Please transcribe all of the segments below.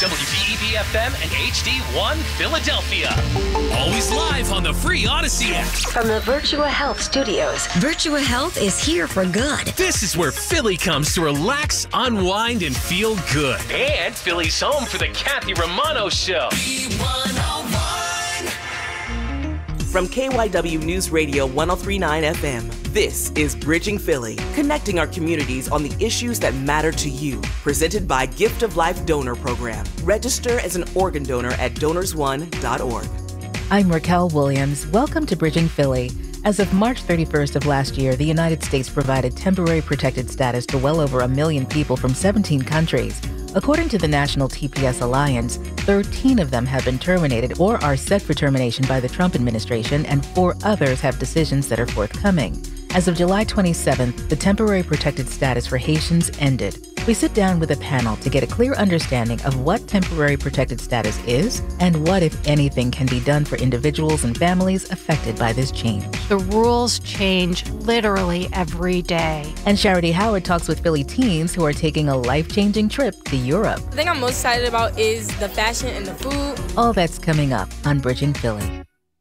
WVEB-FM and HD1 Philadelphia. Always live on the free Odyssey app. From the Virtua Health Studios, Virtua Health is here for good. This is where Philly comes to relax, unwind, and feel good. And Philly's home for the Kathy Romano Show. From KYW News Radio 103.9 FM, this is Bridging Philly, connecting our communities on the issues that matter to you. Presented by Gift of Life Donor Program. Register as an organ donor at DonorsOne.org. I'm Raquel Williams. Welcome to Bridging Philly. As of March 31st of last year, the United States provided temporary protected status to well over 1 million people from 17 countries. According to the National TPS Alliance, 13 of them have been terminated or are set for termination by the Trump administration, and 4 others have decisions that are forthcoming. As of July 27th, the temporary protected status for Haitians ended. We sit down with a panel to get a clear understanding of what temporary protected status is and what, if anything, can be done for individuals and families affected by this change. The rules change literally every day. And Charity Howard talks with Philly teens who are taking a life-changing trip to Europe. The thing I'm most excited about is the fashion and the food. All that's coming up on Bridging Philly.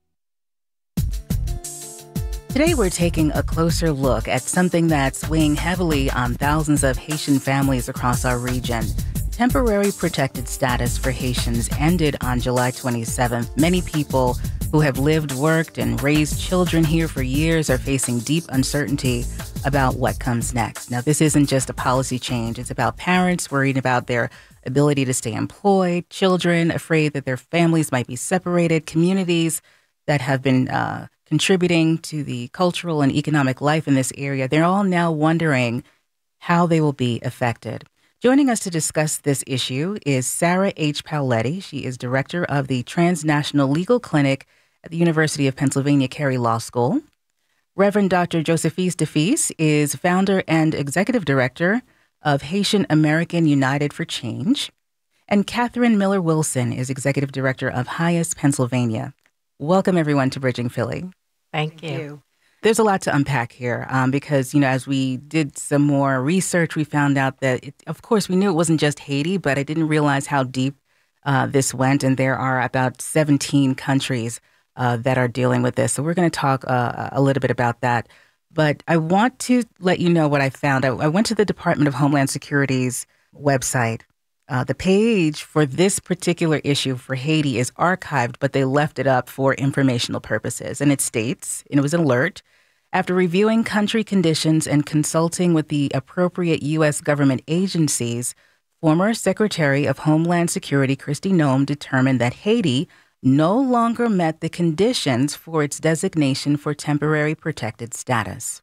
Today, we're taking a closer look at something that's weighing heavily on thousands of Haitian families across our region. Temporary protected status for Haitians ended on July 27th. Many people who have lived, worked, and raised children here for years are facing deep uncertainty about what comes next. Now, this isn't just a policy change. It's about parents worried about their ability to stay employed, children afraid that their families might be separated, communities that have been contributing to the cultural and economic life in this area. They're all now wondering how they will be affected. Joining us to discuss this issue is Sarah H. Pauletti. She is director of the Transnational Legal Clinic at the University of Pennsylvania Carey Law School. Reverend Dr. Josephise DeFeese is founder and executive director of Haitian American United for Change. And Catherine Miller Wilson is executive director of HIAS Pennsylvania. Welcome, everyone, to Bridging Philly. Thank you. There's a lot to unpack here because, as we did some more research, we found out that, of course, we knew it wasn't just Haiti, but I didn't realize how deep this went. And there are about 17 countries that are dealing with this. So we're going to talk a little bit about that. But I want to let you know what I found. I went to the Department of Homeland Security's website. The page for this particular issue for Haiti is archived, but they left it up for informational purposes. And it states, and it was an alert, after reviewing country conditions and consulting with the appropriate U.S. government agencies, former Secretary of Homeland Security Kristi Noem determined that Haiti no longer met the conditions for its designation for temporary protected status.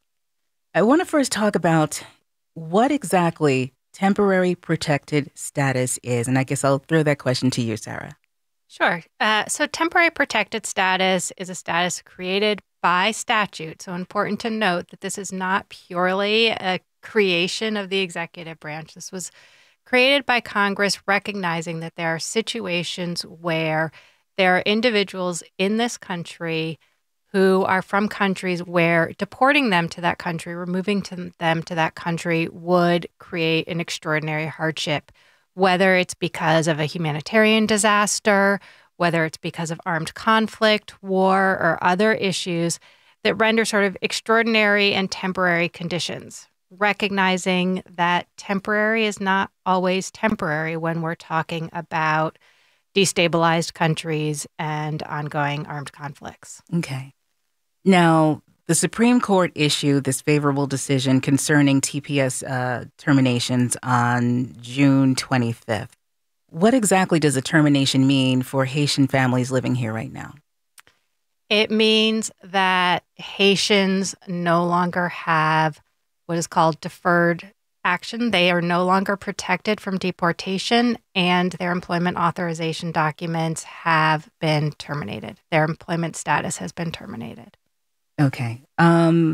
I want to first talk about what exactly temporary protected status is. And I guess I'll throw that question to you, Sarah. Sure. So temporary protected status is a status created by statute. So important to note that this is not purely a creation of the executive branch. This was created by Congress, recognizing that there are situations where there are individuals in this country who are from countries where deporting them to that country, removing them to that country would create an extraordinary hardship, whether it's because of a humanitarian disaster, whether it's because of armed conflict, war, or other issues that render sort of extraordinary and temporary conditions, recognizing that temporary is not always temporary when we're talking about destabilized countries and ongoing armed conflicts. Okay. Now, the Supreme Court issued this favorable decision concerning TPS terminations on June 25th. What exactly does a termination mean for Haitian families living here right now? It means that Haitians no longer have what is called deferred action. They are no longer protected from deportation, and their employment authorization documents have been terminated. Their employment status has been terminated. Okay. I'm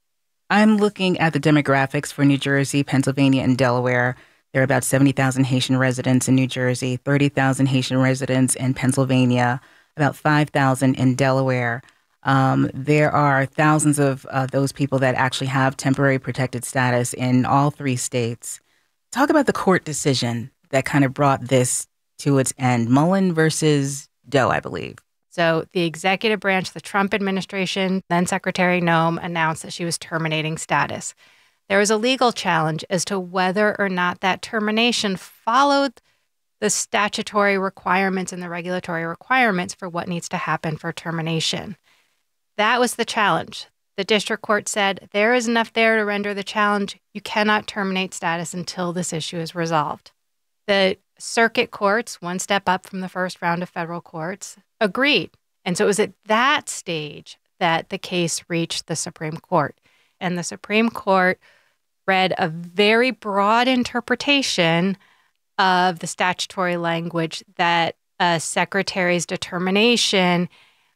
looking at the demographics for New Jersey, Pennsylvania, and Delaware. There are about 70,000 Haitian residents in New Jersey, 30,000 Haitian residents in Pennsylvania, about 5,000 in Delaware. There are thousands of those people that actually have temporary protected status in all 3 states. Talk about the court decision that kind of brought this to its end. Mullen versus Doe, I believe. So the executive branch, the Trump administration, then Secretary Noem, announced that she was terminating status. There was a legal challenge as to whether or not that termination followed the statutory requirements and the regulatory requirements for what needs to happen for termination. That was the challenge. The district court said there is enough there to render the challenge. You cannot terminate status until this issue is resolved. The circuit courts, one step up from the first round of federal courts, agreed. And so it was at that stage that the case reached the Supreme Court. And the Supreme Court read a very broad interpretation of the statutory language that a secretary's determination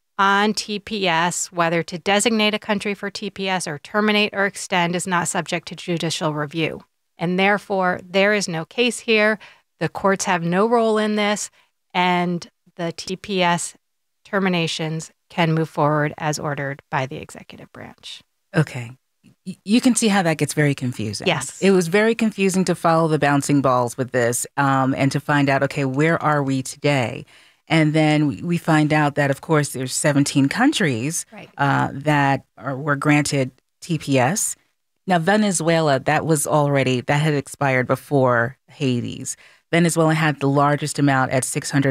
on TPS, whether to designate a country for TPS or terminate or extend, is not subject to judicial review. And therefore, there is no case here. The courts have no role in this, and the TPS terminations can move forward as ordered by the executive branch. Okay. You can see how that gets very confusing. Yes. It was very confusing to follow the bouncing balls with this and to find out, okay, where are we today? And then we find out that, of course, there's 17 countries that were granted TPS. Now, Venezuela, that had expired before Haiti's. Venezuela had the largest amount at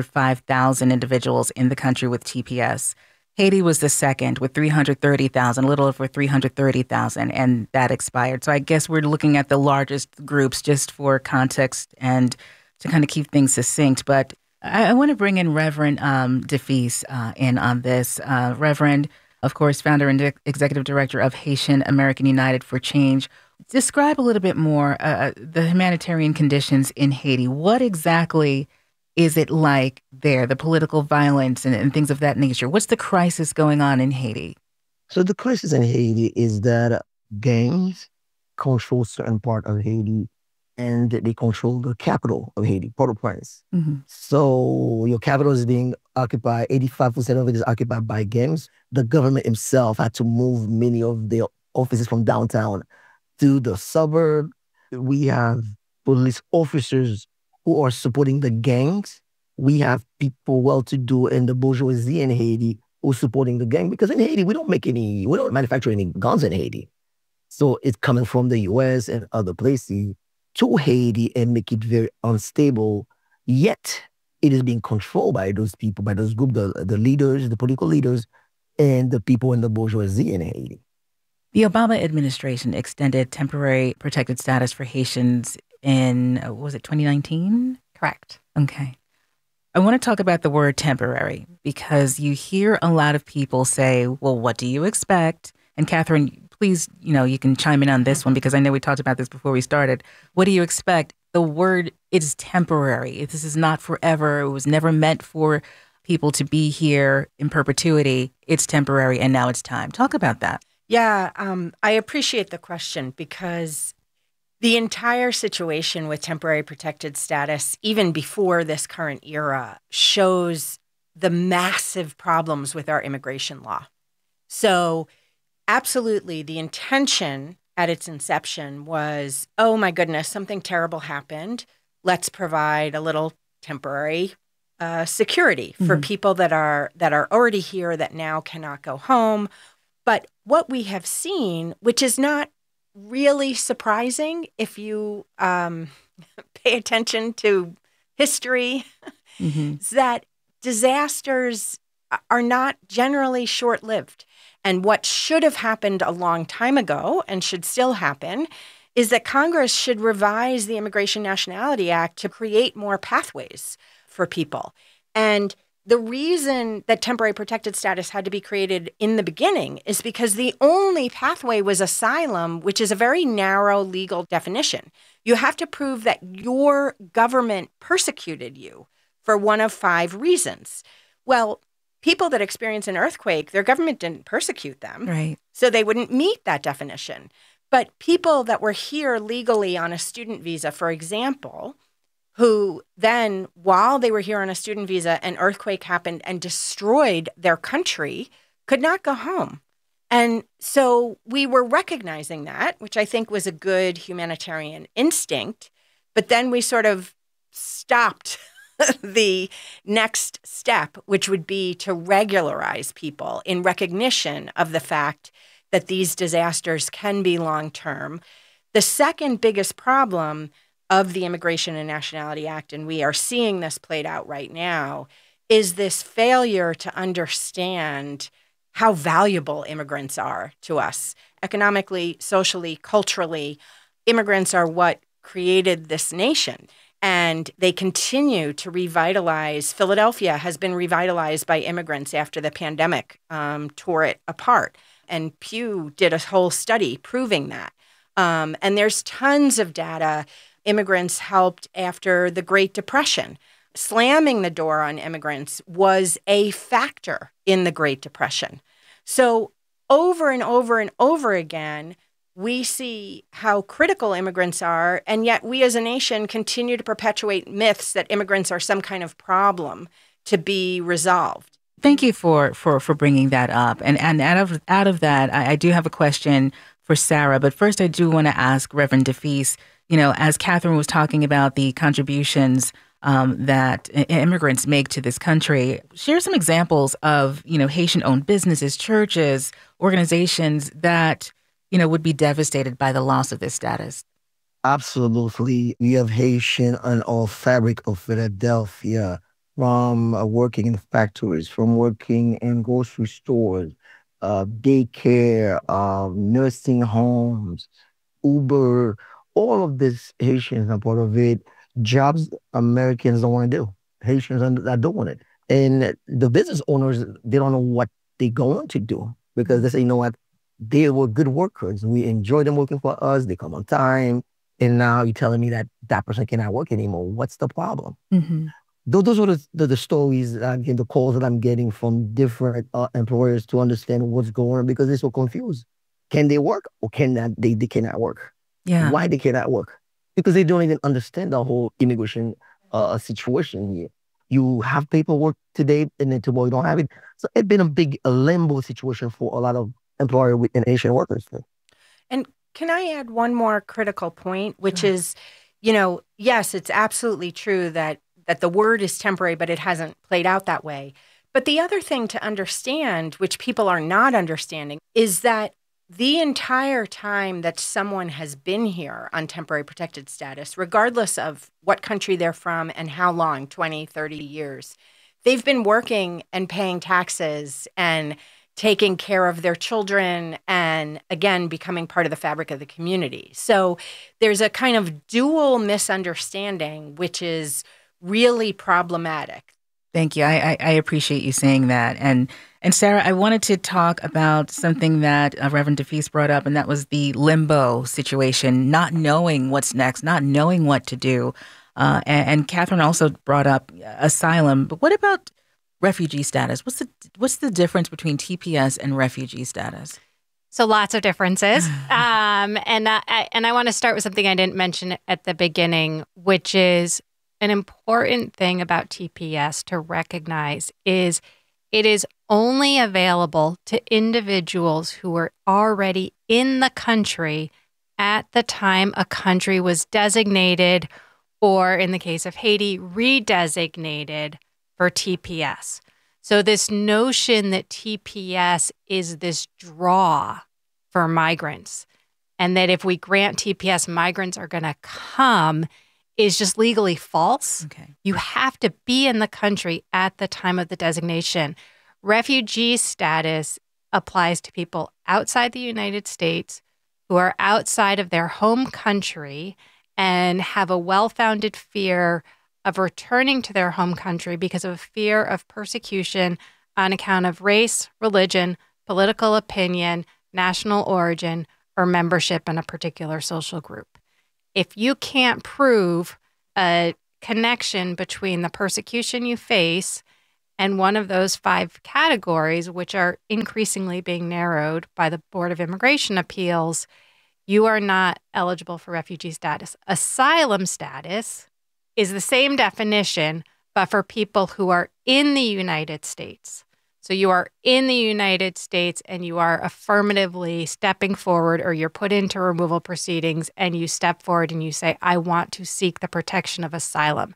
605,000 individuals in the country with TPS. Haiti was the second with 330,000, a little over 330,000, and that expired. So I guess we're looking at the largest groups just for context and to kind of keep things succinct. But I want to bring in Reverend DeFeese in on this. Reverend, of course, founder and executive director of Haitian American United for Change. Describe a little bit more the humanitarian conditions in Haiti. What exactly is it like there, the political violence and things of that nature? What's the crisis going on in Haiti? So the crisis in Haiti is that gangs control certain part of Haiti, and they control the capital of Haiti, Port-au-Prince. Mm-hmm. So your capital is being occupied, 85% of it is occupied by gangs. The government itself had to move many of their offices from downtown to the suburb. We have police officers who are supporting the gangs. We have people well-to-do in the bourgeoisie in Haiti who are supporting the gang, because in Haiti, we don't manufacture any guns in Haiti. So it's coming from the US and other places to Haiti and make it very unstable. Yet it is being controlled by those people, by those groups, the leaders, the political leaders, and the people in the bourgeoisie in Haiti. The Obama administration extended temporary protected status for Haitians in, was it 2019? Correct. Okay. I want to talk about the word temporary because you hear a lot of people say, well, what do you expect? And Catherine, please, you can chime in on this one because I know we talked about this before we started. What do you expect? The word is temporary. This is not forever. It was never meant for people to be here in perpetuity. It's temporary and now it's time. Talk about that. Yeah, I appreciate the question because the entire situation with temporary protected status, even before this current era, shows the massive problems with our immigration law. So absolutely, the intention at its inception was, oh my goodness, something terrible happened. Let's provide a little temporary security for people that are already here that now cannot go home. But what we have seen, which is not really surprising if you pay attention to history, is that disasters are not generally short-lived. And what should have happened a long time ago and should still happen is that Congress should revise the Immigration Nationality Act to create more pathways for people. And the reason that temporary protected status had to be created in the beginning is because the only pathway was asylum, which is a very narrow legal definition. You have to prove that your government persecuted you for one of 5 reasons. Well, people that experience an earthquake, their government didn't persecute them. Right. So they wouldn't meet that definition. But people that were here legally on a student visa, for example, who then, while they were here on a student visa, an earthquake happened and destroyed their country, could not go home. And so we were recognizing that, which I think was a good humanitarian instinct. But then we sort of stopped the next step, which would be to regularize people in recognition of the fact that these disasters can be long-term. The second biggest problem of the Immigration and Nationality Act, and we are seeing this played out right now, is this failure to understand how valuable immigrants are to us. Economically, socially, culturally, immigrants are what created this nation. And they continue to revitalize. Philadelphia has been revitalized by immigrants after the pandemic tore it apart. And Pew did a whole study proving that. And there's tons of data. Immigrants helped after the Great Depression. Slamming the door on immigrants was a factor in the Great Depression. So over and over and over again, we see how critical immigrants are, and yet we as a nation continue to perpetuate myths that immigrants are some kind of problem to be resolved. Thank you for bringing that up. And out of that, I do have a question for Sarah. But first, I do want to ask Reverend DeFeese, as Catherine was talking about the contributions that immigrants make to this country, share some examples of, Haitian-owned businesses, churches, organizations that would be devastated by the loss of this status. Absolutely. We have Haitian on all fabric of Philadelphia, from working in factories, from working in grocery stores, daycare, nursing homes, Uber, all of this Haitians are part of it. Jobs Americans don't want to do. Haitians are doing it. And the business owners, they don't know what they're going to do because they say, you know what? They were good workers. We enjoy them working for us. They come on time. And now you're telling me that that person cannot work anymore. What's the problem? Mm-hmm. Those are the stories, the calls that I'm getting from different employers to understand what's going on because they're so confused. Can they work or cannot they cannot work? Yeah. Why they cannot work? Because they don't even understand the whole immigration situation here. You have paperwork today and then tomorrow you don't have it. So it's been a limbo situation for a lot of employer and Asian workers. And can I add one more critical point, which is, yes, it's absolutely true that the word is temporary, but it hasn't played out that way. But the other thing to understand, which people are not understanding, is that the entire time that someone has been here on temporary protected status, regardless of what country they're from and how long, 20, 30 years, they've been working and paying taxes and taking care of their children and, again, becoming part of the fabric of the community. So there's a kind of dual misunderstanding, which is really problematic. Thank you. I appreciate you saying that. And Sarah, I wanted to talk about something that Reverend DeFeese brought up, and that was the limbo situation, not knowing what's next, not knowing what to do. And Catherine also brought up asylum. But what about refugee status? What's the difference between TPS and refugee status? So lots of differences. And I want to start with something I didn't mention at the beginning, which is an important thing about TPS to recognize is it is only available to individuals who are already in the country at the time a country was designated, or in the case of Haiti, redesignated for TPS. So this notion that TPS is this draw for migrants and that if we grant TPS, migrants are going to come is just legally false. Okay. You have to be in the country at the time of the designation. Refugee status applies to people outside the United States who are outside of their home country and have a well-founded fear of returning to their home country because of a fear of persecution on account of race, religion, political opinion, national origin, or membership in a particular social group. If you can't prove a connection between the persecution you face and one of those 5 categories, which are increasingly being narrowed by the Board of Immigration Appeals, you are not eligible for refugee status. Asylum status is the same definition, but for people who are in the United States. So you are in the United States and you are affirmatively stepping forward, or you're put into removal proceedings and you step forward and you say, I want to seek the protection of asylum.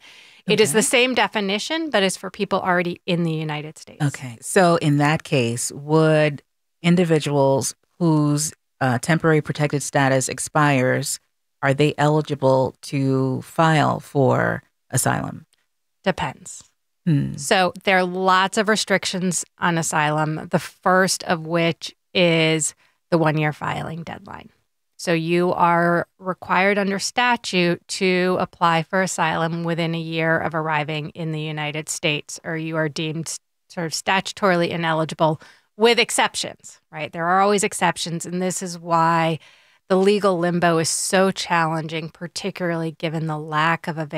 It is the same definition, but it's for people already in the United States. Okay. So in that case, would individuals whose temporary protected status expires, are they eligible to file for asylum? Depends. So there are lots of restrictions on asylum, the first of which is the 1-year filing deadline. So you are required under statute to apply for asylum within a year of arriving in the United States, or you are deemed sort of statutorily ineligible, with exceptions, right? There are always exceptions, and this is why the legal limbo is so challenging, particularly given the lack of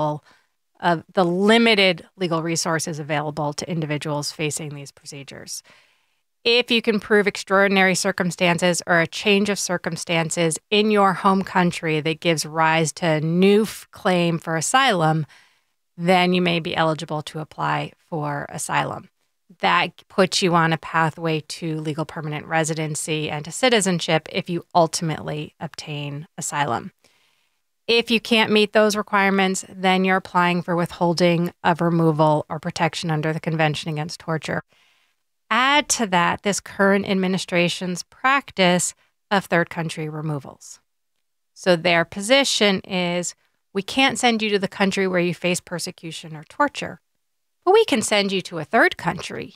the limited legal resources available to individuals facing these procedures. If you can prove extraordinary circumstances or a change of circumstances in your home country that gives rise to a new claim for asylum, then you may be eligible to apply for asylum. That puts you on a pathway to legal permanent residency and to citizenship if you ultimately obtain asylum. If you can't meet those requirements, then you're applying for withholding of removal or protection under the Convention Against Torture. Add to that this current administration's practice of third country removals. So their position is, we can't send you to the country where you face persecution or torture, but we can send you to a third country.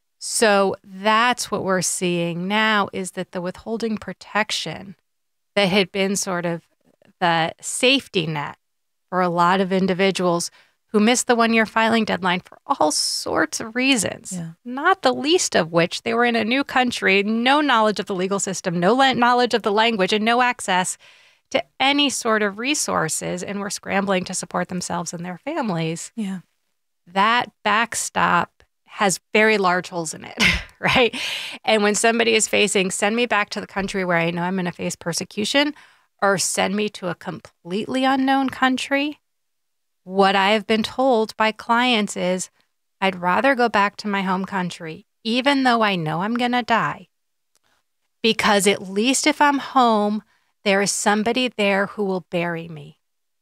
So that's what we're seeing now, is that the withholding protection that had been sort of the safety net for a lot of individuals who missed the 1-year filing deadline for all sorts of reasons, not the least of which they were in a new country, no knowledge of the legal system, no knowledge of the language, and no access to any sort of resources, and were scrambling to support themselves and their families. That backstop has very large holes in it, right? And when somebody is facing, send me back to the country where I know I'm going to face persecution, or send me to a completely unknown country, what I have been told by clients is, I'd rather go back to my home country, even though I know I'm going to die, because at least if I'm home, there is somebody there who will bury me,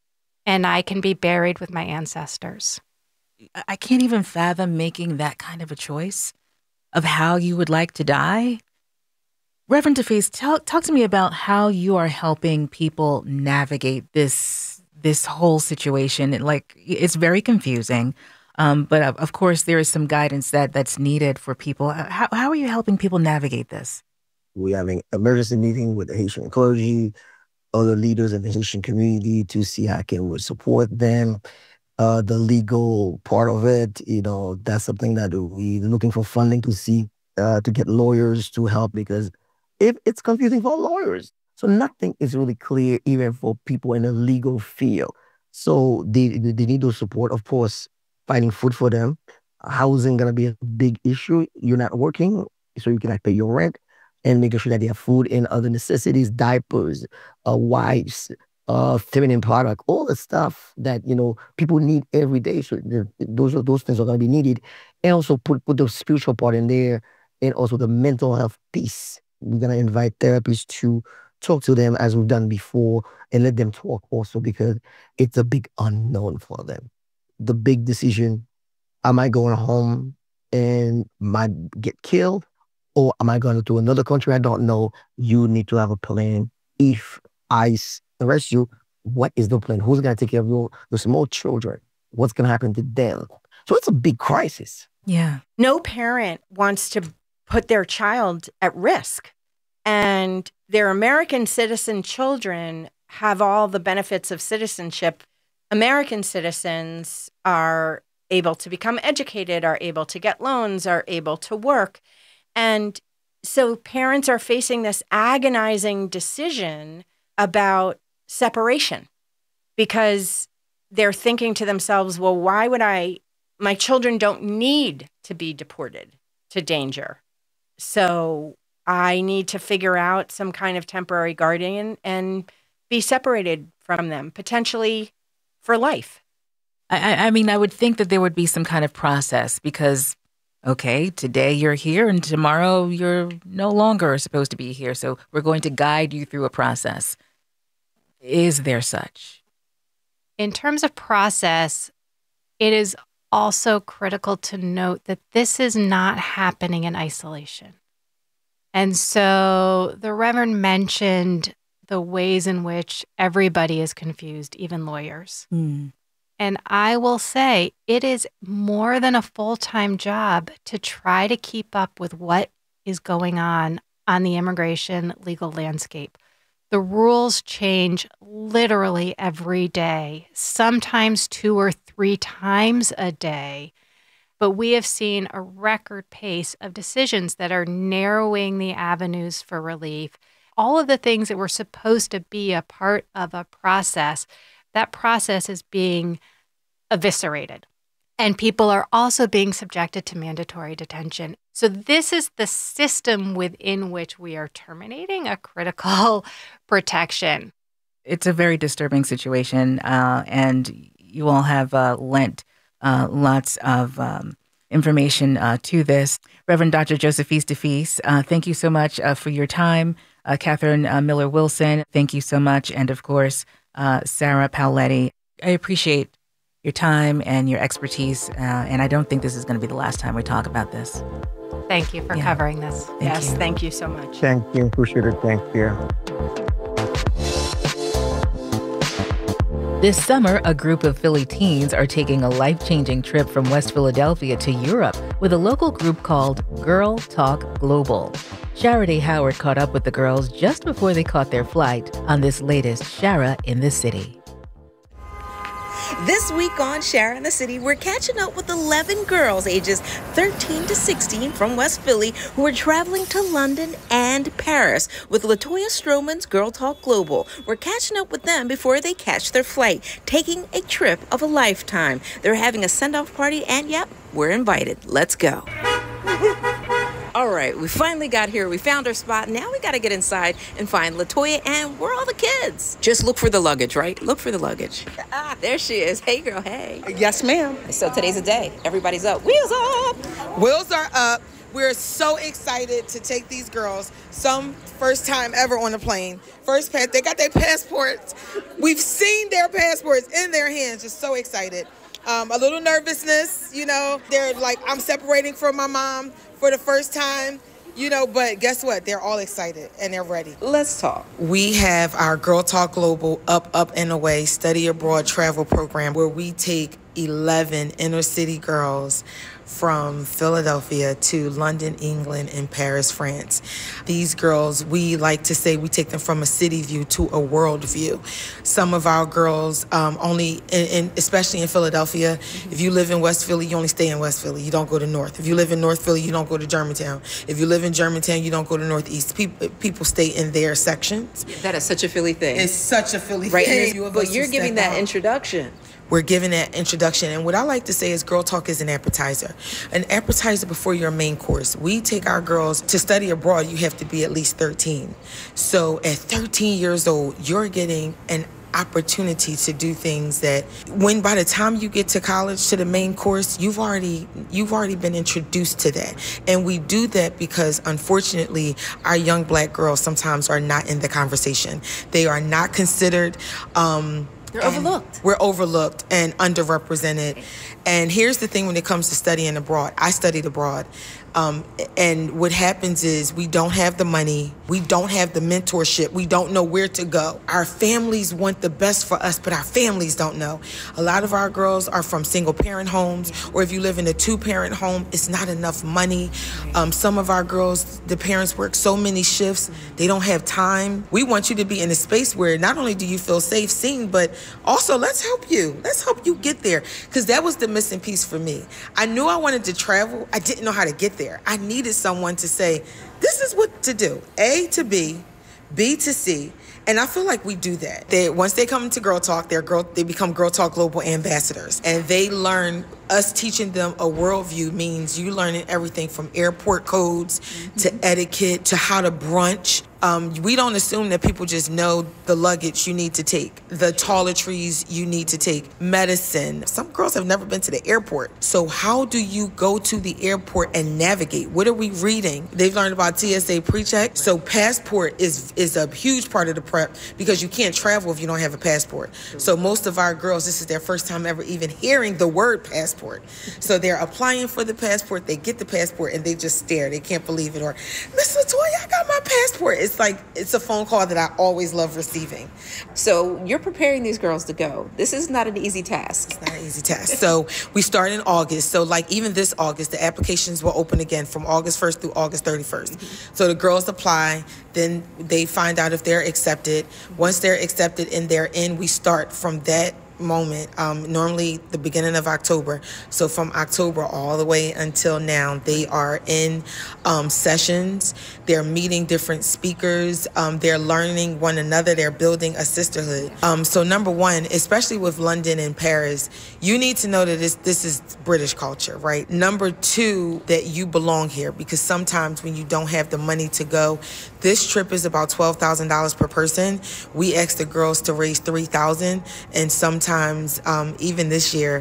and I can be buried with my ancestors. I can't even fathom making that kind of a choice of how you would like to die. Reverend DeFeast, talk to me about how you are helping people navigate this whole situation. It's very confusing, but of course there is some guidance that's needed for people. How are you helping people navigate this? We're having emergency meeting with the Haitian clergy, other leaders in the Haitian community to see how can we support them. The legal part of it, that's something that we're looking for funding to see, to get lawyers to help, because if it's confusing for lawyers. So nothing is really clear even for people in the legal field. So they need those support, of course, finding food for them. Housing going to be a big issue. You're not working, so you cannot pay your rent, and making sure that they have food and other necessities, diapers, wipes, feminine product, all the stuff that, people need every day. So those things are going to be needed. And also put the spiritual part in there, and also the mental health piece. We're going to invite therapists to talk to them as we've done before, and let them talk also, because it's a big unknown for them. The big decision, am I going home and might get killed, or am I going to another country I don't know? You need to have a plan. If ICE arrest you, what is the plan? Who's going to take care of your small children? What's going to happen to them? So it's a big crisis. Yeah. No parent wants to put their child at risk. And their American citizen children have all the benefits of citizenship. American citizens are able to become educated, are able to get loans, are able to work. And so parents are facing this agonizing decision about separation, because they're thinking to themselves, well, why would my children don't need to be deported to danger. So I need to figure out some kind of temporary guardian and be separated from them, potentially for life. I mean, I would think that there would be some kind of process, because, okay, today you're here and tomorrow you're no longer supposed to be here. So we're going to guide you through a process. Is there such? In terms of process, it is also critical to note that this is not happening in isolation. And so the Reverend mentioned the ways in which everybody is confused, even lawyers. And I will say it is more than a full-time job to try to keep up with what is going on the immigration legal landscape. The rules change literally every day, sometimes 2 or 3 times a day. But we have seen a record pace of decisions that are narrowing the avenues for relief. All of the things that were supposed to be a part of a process, that process is being eviscerated. And people are also being subjected to mandatory detention. So this is the system within which we are terminating a critical protection. It's a very disturbing situation, and you all have lent lots of information to this. Reverend Dr. Josephise DeFeese, thank you so much for your time. Catherine Miller Wilson, thank you so much. And of course, Sarah Pauletti, I appreciate your time and your expertise. And I don't think this is going to be the last time we talk about this. Thank you for covering this. Thank you so much. Thank you. Appreciate it. Thank you. This summer, a group of Philly teens are taking a life-changing trip from West Philadelphia to Europe with a local group called Girl Talk Global. Shara Howard caught up with the girls just before they caught their flight on this latest Shara in the City. This week on Shara in the City, we're catching up with 11 girls ages 13 to 16 from West Philly who are traveling to London and Paris with LaToya Stroman's Girl Talk Global. We're catching up with them before they catch their flight, taking a trip of a lifetime. They're having a send-off party, and yep, we're invited. Let's go. All right, we finally got here. We found our spot. Now we got to get inside and find LaToya, and where are all the kids? Just look for the luggage, right? Look for the luggage. Ah, there she is. Hey, girl, hey. Yes, ma'am. So today's the day. Everybody's up. Wheels up. Wheels are up. We're so excited to take these girls. Some first time ever on a plane. First pass. They got their passports. We've seen their passports in their hands. Just so excited. A little nervousness, you know. They're like, I'm separating from my mom for the first time, you know, but guess what? They're all excited and they're ready. Let's talk. We have our Girl Talk Global Up and Away Study Abroad travel program where we take 11 inner city girls from Philadelphia to London, England, and Paris, France. These girls, we like to say we take them from a city view to a world view. Some of our girls only, especially in Philadelphia, if you live in West Philly, you only stay in West Philly. You don't go to North. If you live in North Philly, you don't go to Germantown. If you live in Germantown, you don't go to Northeast. People stay in their sections. That is such a Philly thing. It's such a Philly right, thing. But you're giving that introduction. We're giving that introduction. And what I like to say is Girl Talk is an appetizer before your main course. We take our girls to study abroad. You have to be at least 13. So at 13 years old, you're getting an opportunity to do things that when by the time you get to college, to the main course, you've already been introduced to that. And we do that because unfortunately our young black girls sometimes are not in the conversation. They are not considered they're overlooked. We're overlooked and underrepresented. And here's the thing when it comes to studying abroad. I studied abroad. And what happens is we don't have the money. We don't have the mentorship. We don't know where to go. Our families want the best for us, but our families don't know. A lot of our girls are from single parent homes, or if you live in a 2-parent home, it's not enough money. Some of our girls, the parents work so many shifts, they don't have time. We want you to be in a space where not only do you feel safe, seen, but also let's help you. Let's help you get there. Because that was the missing piece for me. I knew I wanted to travel. I didn't know how to get there. I needed someone to say, this is what to do. A to B, B to C. And I feel like we do that. Once they come into Girl Talk, they become Girl Talk Global ambassadors. And they learn, us teaching them a worldview means you learning everything from airport codes to etiquette to how to brunch. We don't assume that people just know the luggage you need to take, the toiletries you need to take, medicine. Some girls have never been to the airport. So how do you go to the airport and navigate? What are we reading? They've learned about TSA PreCheck. So passport is a huge part of the prep because you can't travel if you don't have a passport. So most of our girls, this is their first time ever even hearing the word passport. So they're applying for the passport, they get the passport, and they just stare. They can't believe it. Or, Miss Latoya, I got my passport. It's a phone call that I always love receiving. So you're preparing these girls to go. This is not an easy task. It's not an easy task. So we start in August. So like even this August, the applications will open again from August 1st through August 31st. So the girls apply, then they find out if they're accepted. Once they're accepted and they're in, we start from that moment, normally the beginning of October. So from October all the way until now, they are in sessions. They're meeting different speakers. They're learning one another. They're building a sisterhood. So number one, especially with London and Paris, you need to know that this is British culture, right? Number two, that you belong here, because sometimes when you don't have the money to go, this trip is about $12,000 per person. We ask the girls to raise $3,000, and sometimes even this year,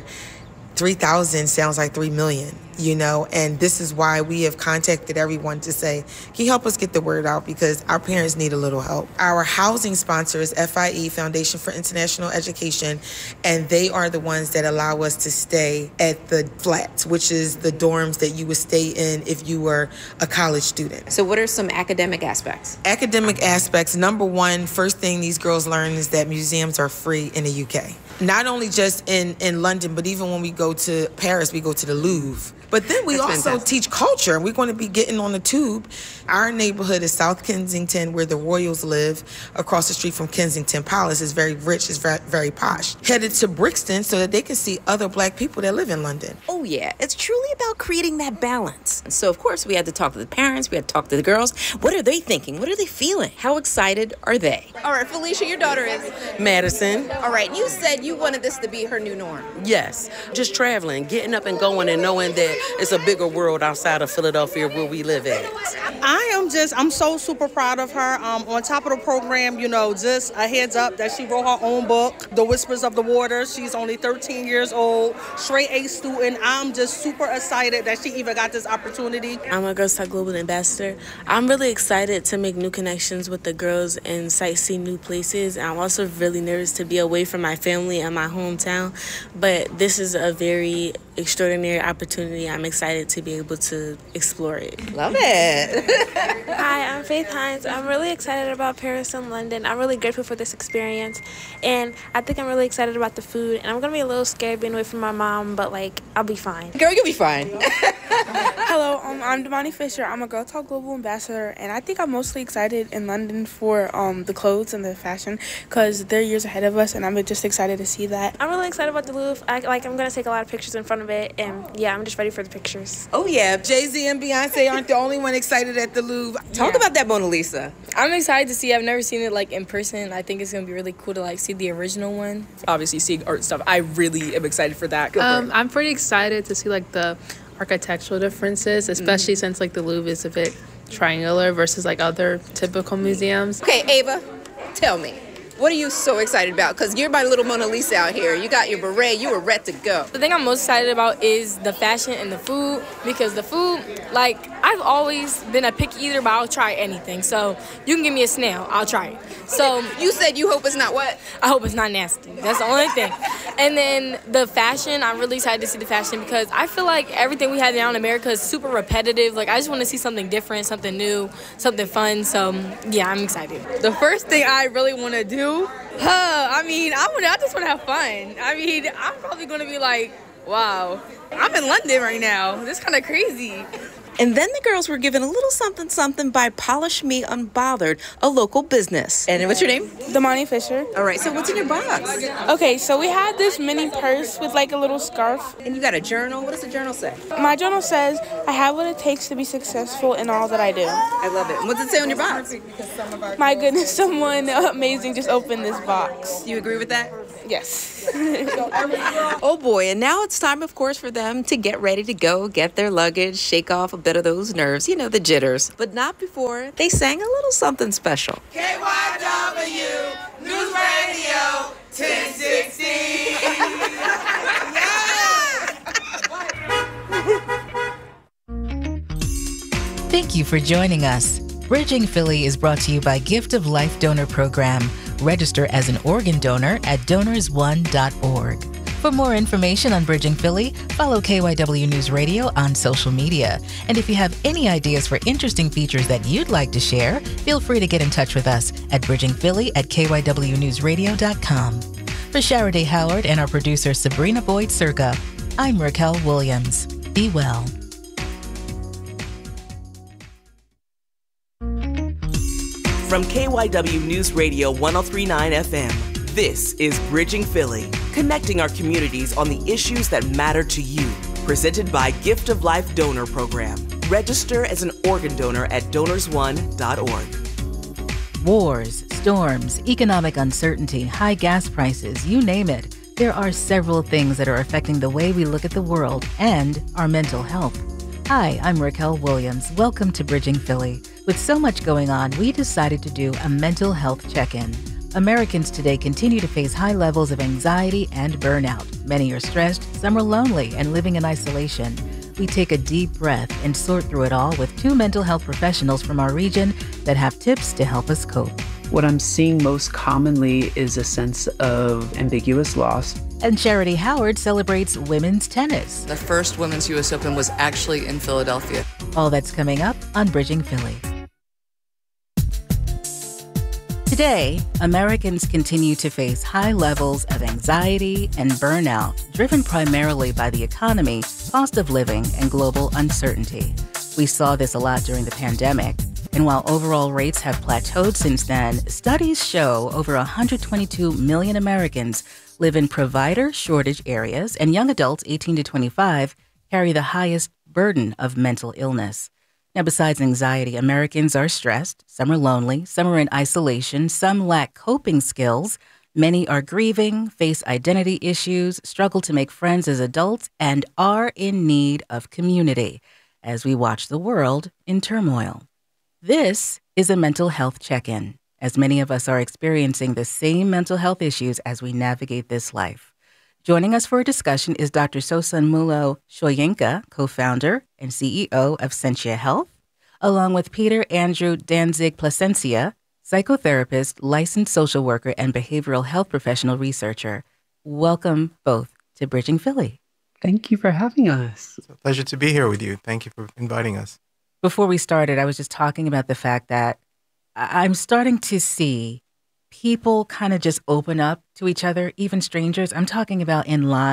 3,000 sounds like 3 million, and this is why we have contacted everyone to say, can you help us get the word out, because our parents need a little help. Our housing sponsor is FIE, Foundation for International Education, and they are the ones that allow us to stay at the flats, which is the dorms that you would stay in if you were a college student. So what are some academic aspects? Academic aspects, number one, first thing these girls learn is that museums are free in the UK. Not only just in London, but even when we go to Paris, we go to the Louvre. But then we also teach culture. We're going to be getting on the tube. Our neighborhood is South Kensington, where the royals live, across the street from Kensington Palace. It's very rich. It's very, very posh. Headed to Brixton so that they can see other black people that live in London. Oh, yeah. It's truly about creating that balance. So, of course, we had to talk to the parents. We had to talk to the girls. What are they thinking? What are they feeling? How excited are they? All right, Felicia, your daughter is? Madison. All right, you said you wanted this to be her new norm. Yes. Just traveling, getting up and going and knowing that it's a bigger world outside of Philadelphia where we live at. I'm so super proud of her. On top of the program, just a heads up that she wrote her own book, The Whispers of the Water. She's only 13 years old, straight A student. I'm just super excited that she even got this opportunity. I'm a Girls Talk Global ambassador. I'm really excited to make new connections with the girls and sightsee new places. I'm also really nervous to be away from my family and my hometown, but this is a very extraordinary opportunity. I'm excited to be able to explore it. Love it. Hi, I'm Faith Hines. I'm really excited about Paris and London. I'm really grateful for this experience, and I think I'm really excited about the food, and I'm going to be a little scared being away from my mom, but I'll be fine. Girl, you'll be fine. Hello, I'm Damani Fisher. I'm a Girl Talk Global ambassador, and I think I'm mostly excited in London for the clothes and the fashion, because they're years ahead of us, and I'm just excited to see that. I'm really excited about the Louvre. I'm going to take a lot of pictures in front of it, and yeah, I'm just ready for the pictures. Oh yeah, Jay-Z and Beyonce aren't the only one excited at the Louvre. Talk about that Mona Lisa. I'm excited to see. I've never seen it in person. I think it's going to be really cool to see the original one. Obviously seeing art stuff, I really am excited for that. I'm pretty excited to see the architectural differences, especially since the Louvre is a bit triangular versus other typical museums. Okay, Ava, tell me, what are you so excited about? Because you're my little Mona Lisa out here. You got your beret. You were ready to go. The thing I'm most excited about is the fashion and the food, because the food, I've always been a picky eater, but I'll try anything. So you can give me a snail, I'll try it. So you said you hope it's not what? I hope it's not nasty. That's the only thing. And then the fashion, I'm really excited to see the fashion, because I feel like everything we have down in America is super repetitive. I just want to see something different, something new, something fun. So yeah, I'm excited. The first thing I really want to do, I just want to have fun. I'm probably going to be wow, I'm in London right now. This is kind of crazy. And then the girls were given a little something by Polish Me Unbothered, a local business. And what's your name? Damani Fisher. All right, so what's in your box? Okay, so we had this mini purse with a little scarf. And you got a journal? What does the journal say? My journal says, I have what it takes to be successful in all that I do. I love it. And what's it say on your box? My goodness, someone amazing just opened this box. You agree with that? Yes. Oh boy, and now it's time, of course, for them to get ready to go, get their luggage, shake off a bit of those nerves, the jitters. But not before they sang a little something special. KYW News Radio 1016. Thank you for joining us. Bridging Philly is brought to you by Gift of Life Donor Program. Register as an organ donor at donorsone.org. For more information on Bridging Philly, follow KYW News Radio on social media. And if you have any ideas for interesting features that you'd like to share, feel free to get in touch with us at bridgingphilly@kywnewsradio.com. For Sharaday Howard and our producer Sabrina Boyd Circa, I'm Raquel Williams. Be well. From KYW News Radio 1039 FM, this is Bridging Philly, connecting our communities on the issues that matter to you. Presented by Gift of Life Donor Program. Register as an organ donor at donorsone.org. Wars, storms, economic uncertainty, high gas prices, you name it. There are several things that are affecting the way we look at the world and our mental health. Hi, I'm Raquel Williams. Welcome to Bridging Philly. With so much going on, we decided to do a mental health check-in. Americans today continue to face high levels of anxiety and burnout. Many are stressed, some are lonely and living in isolation. We take a deep breath and sort through it all with two mental health professionals from our region that have tips to help us cope. What I'm seeing most commonly is a sense of ambiguous loss. And Sharaday Howard celebrates women's tennis. The first Women's U.S. Open was actually in Philadelphia. All that's coming up on Bridging Philly. Today, Americans continue to face high levels of anxiety and burnout, driven primarily by the economy, cost of living, and global uncertainty. We saw this a lot during the pandemic. And while overall rates have plateaued since then, studies show over 122 million Americans live in provider shortage areas, and young adults 18 to 25 carry the highest burden of mental illness. Now, besides anxiety, Americans are stressed, some are lonely, some are in isolation, some lack coping skills, many are grieving, face identity issues, struggle to make friends as adults, and are in need of community as we watch the world in turmoil. This is a mental health check-in, as many of us are experiencing the same mental health issues as we navigate this life. Joining us for a discussion is Dr. Sosanmulo Shoyinka, co-founder and CEO of Sentia Health, along with Peter Andrew Danzig Plasencia, psychotherapist, licensed social worker, and behavioral health professional researcher. Welcome both to Bridging Philly. Thank you for having us. It's a pleasure to be here with you. Thank you for inviting us. Before we started, I was just talking about the fact that I'm starting to see people kind of just open up to each other, even strangers. I'm talking about in line.